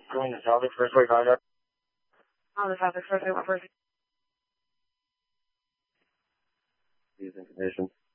Going to Southwick, first way contact. On the Southwick, first way, first. Using conditions.